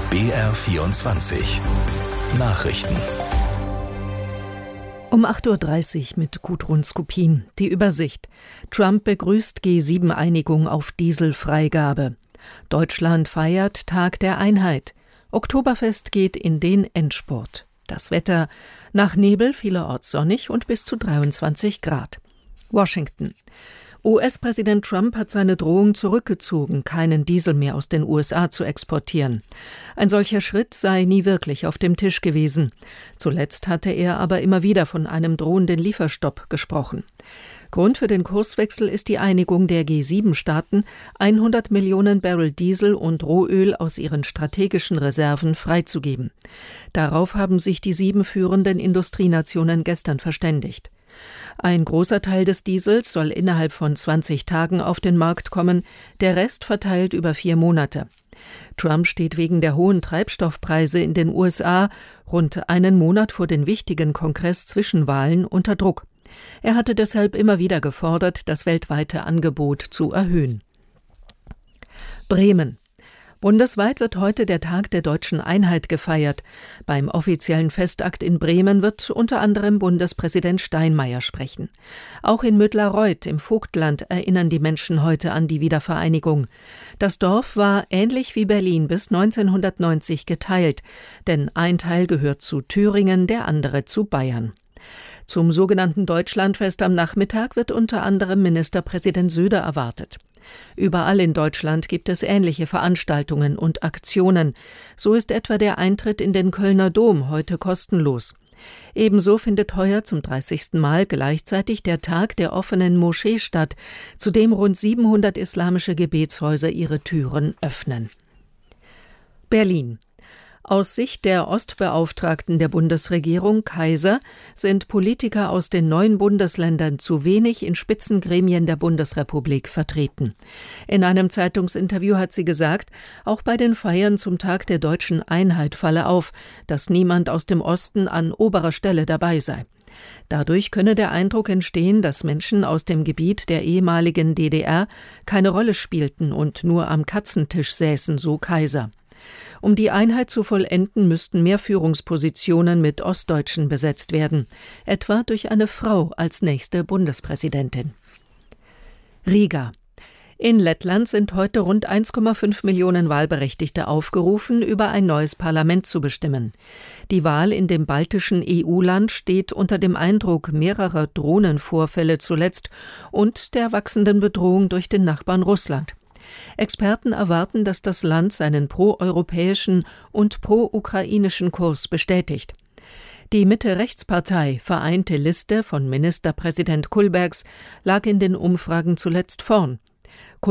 BR24 Nachrichten. Um 8.30 Uhr mit Gudrun Skopin. Die Übersicht. Trump begrüßt G7-Einigung auf Dieselfreigabe. Deutschland feiert Tag der Einheit. Oktoberfest geht in den Endspurt. Das Wetter: nach Nebel vielerorts sonnig und bis zu 23 Grad. Washington. US-Präsident Trump hat seine Drohung zurückgezogen, keinen Diesel mehr aus den USA zu exportieren. Ein solcher Schritt sei nie wirklich auf dem Tisch gewesen. Zuletzt hatte er aber immer wieder von einem drohenden Lieferstopp gesprochen. Grund für den Kurswechsel ist die Einigung der G7-Staaten, 100 Millionen Barrel Diesel und Rohöl aus ihren strategischen Reserven freizugeben. Darauf haben sich die 7 führenden Industrienationen gestern verständigt. Ein großer Teil des Diesels soll innerhalb von 20 Tagen auf den Markt kommen, der Rest verteilt über 4 Monate. Trump steht wegen der hohen Treibstoffpreise in den USA rund einen Monat vor den wichtigen Kongress-Zwischenwahlen unter Druck. Er hatte deshalb immer wieder gefordert, das weltweite Angebot zu erhöhen. Bremen. Bundesweit wird heute der Tag der Deutschen Einheit gefeiert. Beim offiziellen Festakt in Bremen wird unter anderem Bundespräsident Steinmeier sprechen. Auch in Müttlerreuth im Vogtland erinnern die Menschen heute an die Wiedervereinigung. Das Dorf war ähnlich wie Berlin bis 1990 geteilt, denn ein Teil gehört zu Thüringen, der andere zu Bayern. Zum sogenannten Deutschlandfest am Nachmittag wird unter anderem Ministerpräsident Söder erwartet. Überall in Deutschland gibt es ähnliche Veranstaltungen und Aktionen. So ist etwa der Eintritt in den Kölner Dom heute kostenlos. Ebenso findet heuer zum 30. Mal gleichzeitig der Tag der offenen Moschee statt, zu dem rund 700 islamische Gebetshäuser ihre Türen öffnen. Berlin. Aus Sicht der Ostbeauftragten der Bundesregierung, Kaiser, sind Politiker aus den 9 Bundesländern zu wenig in Spitzengremien der Bundesrepublik vertreten. In einem Zeitungsinterview hat sie gesagt, auch bei den Feiern zum Tag der Deutschen Einheit falle auf, dass niemand aus dem Osten an oberer Stelle dabei sei. Dadurch könne der Eindruck entstehen, dass Menschen aus dem Gebiet der ehemaligen DDR keine Rolle spielten und nur am Katzentisch säßen, so Kaiser. Um die Einheit zu vollenden, müssten mehr Führungspositionen mit Ostdeutschen besetzt werden, etwa durch eine Frau als nächste Bundespräsidentin. Riga. In Lettland sind heute rund 1,5 Millionen Wahlberechtigte aufgerufen, über ein neues Parlament zu bestimmen. Die Wahl in dem baltischen EU-Land steht unter dem Eindruck mehrerer Drohnenvorfälle zuletzt und der wachsenden Bedrohung durch den Nachbarn Russland. Experten erwarten, dass das Land seinen proeuropäischen und pro-ukrainischen Kurs bestätigt. Die Mitte-Rechts-Partei Vereinte Liste von Ministerpräsident Kullbergs lag in den Umfragen zuletzt vorn.